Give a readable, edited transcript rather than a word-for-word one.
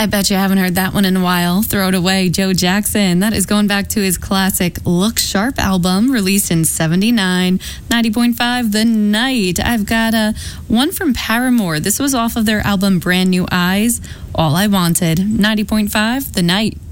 I bet you haven't heard that one in a while. Throw it away, Joe Jackson. That is going back to his classic Look Sharp album, released in 79. 90.5, The Night. I've got one from Paramore. This was off of their album Brand New Eyes. All I Wanted. 90.5, The Night.